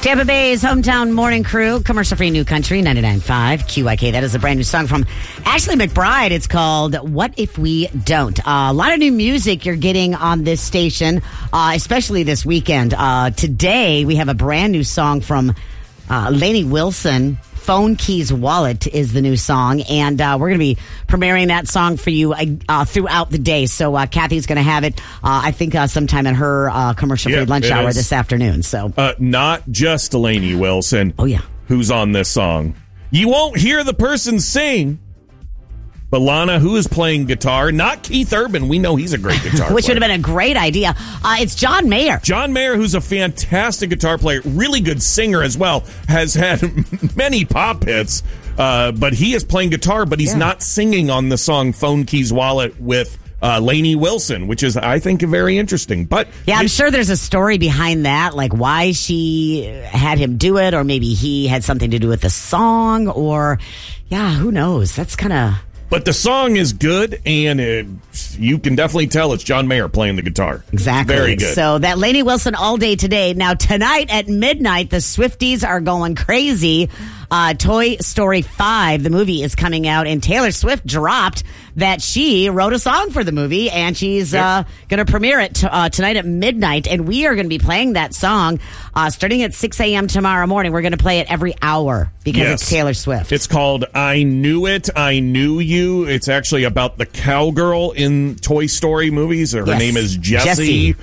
Tampa Bay's hometown morning crew, commercial-free New Country, 99.5 QYK. That is a brand new song from Ashley McBryde. It's called What If We Don't. A lot of new music you're getting on this station, especially this weekend. Today, we have a brand new song from Lainey Wilson. Phone Keys Wallet is the new song, and we're going to be premiering that song for you throughout the day. So Kathy's going to have it, I think, sometime in her commercial-free lunch hour this afternoon. So not just Lainey Wilson. Oh, yeah. Who's on this song. You won't hear the person sing, but Lana, who is playing guitar, not Keith Urban. We know he's a great guitar player. Which would have been a great idea. It's John Mayer. John Mayer, who's a fantastic guitar player, really good singer as well, has had many pop hits, but he is playing guitar, but he's not singing on the song Phone Keys Wallet with Lainey Wilson, which is, I think, very interesting. But yeah, I'm sure there's a story behind that, like why she had him do it, or maybe he had something to do with the song, or, yeah, who knows? That's kind of... But the song is good, and you can definitely tell it's John Mayer playing the guitar. Exactly. Very good. So that Lainey Wilson all day today. Now, tonight at midnight, the Swifties are going crazy. Toy Story 5, the movie, is coming out, and Taylor Swift dropped that she wrote a song for the movie, and she's going to premiere it tonight at midnight, and we are going to be playing that song starting at 6 a.m. tomorrow morning. We're going to play it every hour because it's Taylor Swift. It's called I Knew It, I Knew You. It's actually about the cowgirl in Toy Story movies. Her name is Jessie.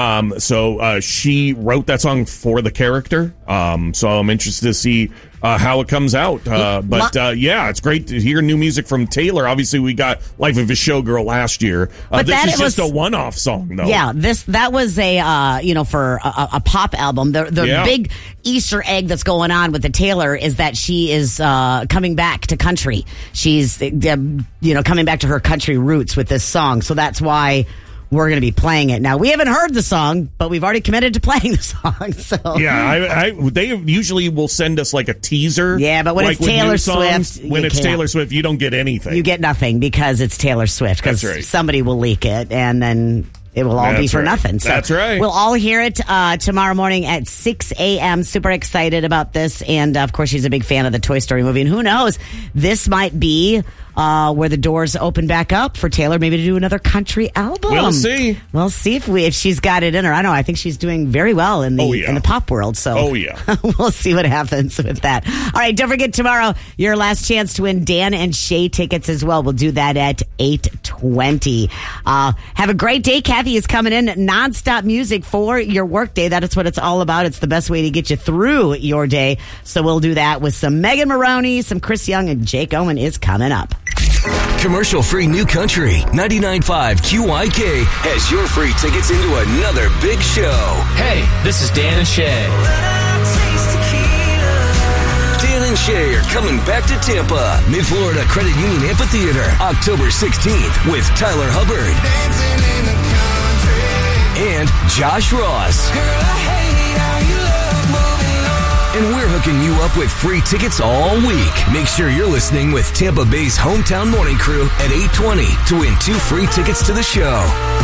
So she wrote that song for the character. So I'm interested to see how it comes out. It's great to hear new music from Taylor. Obviously, we got Life of a Showgirl last year. But this is just a one-off song, though. Yeah, that was for a pop album. The big Easter egg that's going on with the Taylor is that she is coming back to country. She's coming back to her country roots with this song. So that's why we're going to be playing it. Now, we haven't heard the song, but we've already committed to playing the song. So yeah, they usually will send us like a teaser. Yeah, but when it's Taylor Swift, Taylor Swift, you don't get anything. You get nothing because it's Taylor Swift. Because somebody will leak it, and then it will all be for nothing. So that's right. We'll all hear it tomorrow morning at 6 a.m. Super excited about this. And, of course, she's a big fan of the Toy Story movie. And who knows, this might be where the doors open back up for Taylor, maybe to do another country album. We'll see. We'll see if she's got it in her. I don't know. I think she's doing very well in the pop world. So we'll see what happens with that. All right, don't forget tomorrow, your last chance to win Dan and Shay tickets as well. We'll do that at 8:20. Have a great day. Kathy is coming in, nonstop music for your work day. That is what it's all about. It's the best way to get you through your day. So we'll do that with some Megan Maroney, some Chris Young, and Jake Owen is coming up. Commercial-free New Country, 99.5 QYK has your free tickets into another big show. Hey, this is Dan and Shay. Dan and Shay are coming back to Tampa, Mid-Florida Credit Union Amphitheater, October 16th with Tyler Hubbard and Josh Ross. And we're hooking you up with free tickets all week. Make sure you're listening with Tampa Bay's hometown morning crew at 8:20 to win 2 free tickets to the show.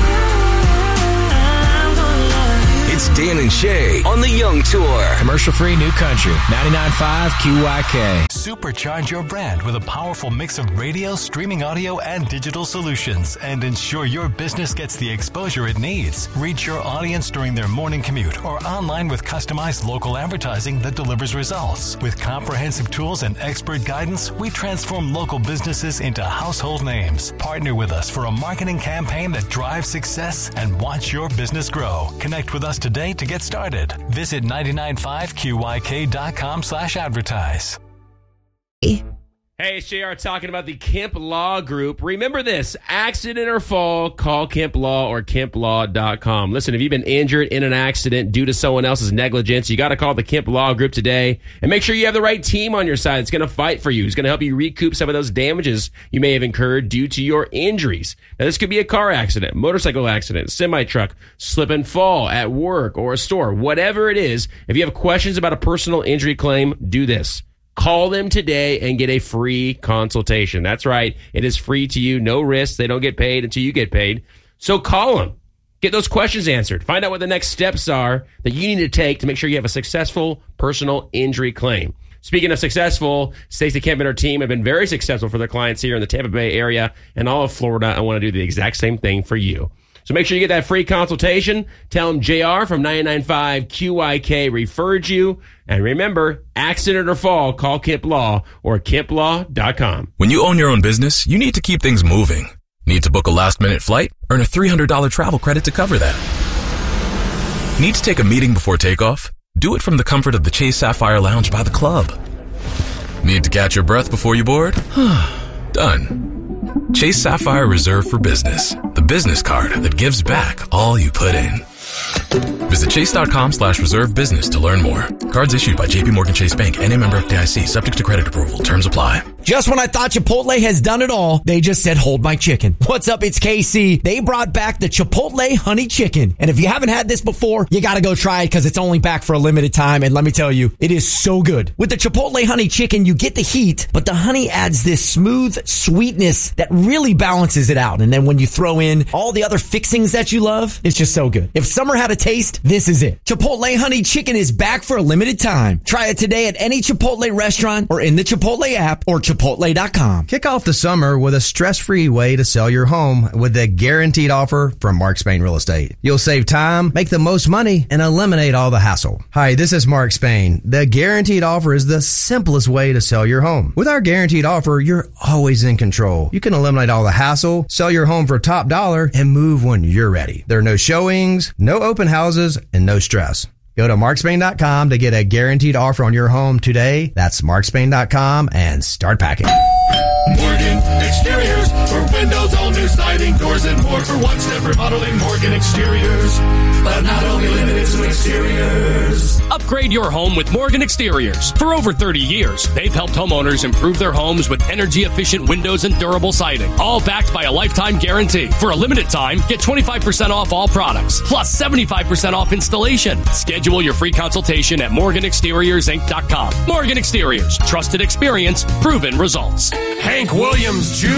It's Dan and Shay on the Young Tour. Commercial-free New Country, 99.5 QYK. Supercharge your brand with a powerful mix of radio, streaming audio, and digital solutions, and ensure your business gets the exposure it needs. Reach your audience during their morning commute or online with customized local advertising that delivers results. With comprehensive tools and expert guidance, we transform local businesses into household names. Partner with us for a marketing campaign that drives success and watch your business grow. Connect with us today to get started. Visit 995QYK.com/advertise. Hey, it's JR talking about the Kemp Law Group. Remember this, accident or fall, call Kemp Law or KempLaw.com. Listen, if you've been injured in an accident due to someone else's negligence, you got to call the Kemp Law Group today and make sure you have the right team on your side that's going to fight for you. It's going to help you recoup some of those damages you may have incurred due to your injuries. Now, this could be a car accident, motorcycle accident, semi-truck, slip and fall at work or a store. Whatever it is, if you have questions about a personal injury claim, do this. Call them today and get a free consultation. That's right. It is free to you. No risk. They don't get paid until you get paid. So call them. Get those questions answered. Find out what the next steps are that you need to take to make sure you have a successful personal injury claim. Speaking of successful, Stacey Kemp and her team have been very successful for their clients here in the Tampa Bay area and all of Florida. I want to do the exact same thing for you. So make sure you get that free consultation. Tell them JR from 99.5 QYK referred you. And remember, accident or fall, call Kemp Law or KempLaw.com. When you own your own business, you need to keep things moving. Need to book a last-minute flight? Earn a $300 travel credit to cover that. Need to take a meeting before takeoff? Do it from the comfort of the Chase Sapphire Lounge by the club. Need to catch your breath before you board? Done. Chase Sapphire Reserve for Business. The business card that gives back all you put in. Visit chase.com/reserve business to learn more. Cards issued by JPMorgan Chase Bank, N.A. member FDIC, subject to credit approval. Terms apply. Just when I thought Chipotle has done it all, they just said, hold my chicken. What's up? It's KC. They brought back the Chipotle Honey Chicken. And if you haven't had this before, you gotta go try it because it's only back for a limited time. And let me tell you, it is so good. With the Chipotle Honey Chicken, you get the heat, but the honey adds this smooth sweetness that really balances it out. And then when you throw in all the other fixings that you love, it's just so good. If summer had a taste, this is it. Chipotle Honey Chicken is back for a limited time. Try it today at any Chipotle restaurant or in the Chipotle app or Chipotle.com. Kick off the summer with a stress-free way to sell your home with the guaranteed offer from Mark Spain Real Estate. You'll save time, make the most money, and eliminate all the hassle. Hi, this is Mark Spain. The guaranteed offer is the simplest way to sell your home. With our guaranteed offer, you're always in control. You can eliminate all the hassle, sell your home for top dollar, and move when you're ready. There are no showings, no open houses, and no stress. Go to markspain.com to get a guaranteed offer on your home today. That's markspain.com and start packing. Morgan Exteriors for windows, all new siding, doors, and more. For one-step remodeling, Morgan Exteriors. But not only limited to exteriors. Upgrade your home with Morgan Exteriors. For over 30 years, they've helped homeowners improve their homes with energy-efficient windows and durable siding, all backed by a lifetime guarantee. For a limited time, get 25% off all products, plus 75% off installation. Schedule your free consultation at MorganExteriorsInc.com. Morgan Exteriors. Trusted experience, proven results. Hank Williams Jr.